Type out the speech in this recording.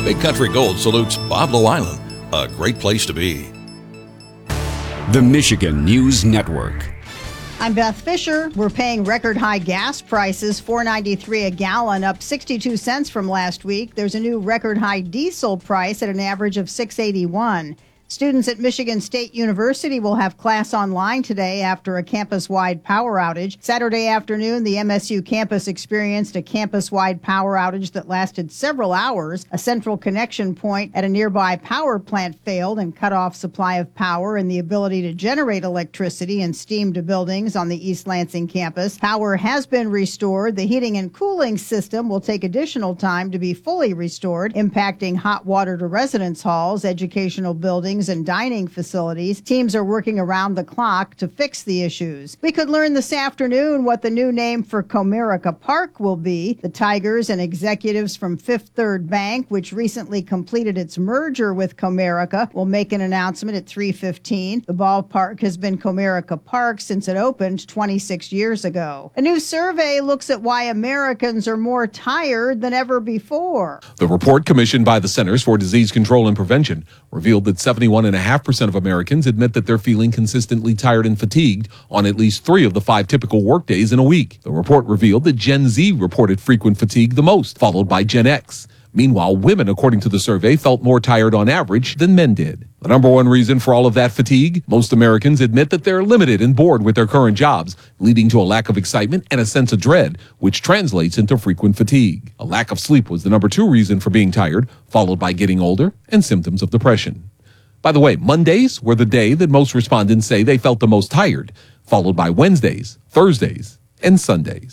Big Country Gold salutes Boblo Island, a great place to be. The Michigan News Network. I'm Beth Fisher. We're paying record high gas prices, $4.93 a gallon, up 62 cents from last week. There's a new record high diesel price at an average of $6.81. Students at Michigan State University will have class online today after a campus-wide power outage. Saturday afternoon, the MSU campus experienced a campus-wide power outage that lasted several hours. A central connection point at a nearby power plant failed and cut off supply of power and the ability to generate electricity and steam to buildings on the East Lansing campus. Power has been restored. The heating and cooling system will take additional time to be fully restored, impacting hot water to residence halls, educational buildings, and dining facilities. Teams are working around the clock to fix the issues. We could learn this afternoon what the new name for Comerica Park will be. The Tigers and executives from Fifth Third Bank, which recently completed its merger with Comerica, will make an announcement at 3:15. The ballpark has been Comerica Park since it opened 26 years ago. A new survey looks at why Americans are more tired than ever before. The report, commissioned by the Centers for Disease Control and Prevention, revealed that 71.5% of Americans admit that they're feeling consistently tired and fatigued on at least 3 of the 5 typical workdays in a week. The report revealed that Gen Z reported frequent fatigue the most, followed by Gen X. Meanwhile, women, according to the survey, felt more tired on average than men did. The number one reason for all of that fatigue? Most Americans admit that they're limited and bored with their current jobs, leading to a lack of excitement and a sense of dread, which translates into frequent fatigue. A lack of sleep was the number 2 reason for being tired, followed by getting older and symptoms of depression. By the way, Mondays were the day that most respondents say they felt the most tired, followed by Wednesdays, Thursdays, and Sundays.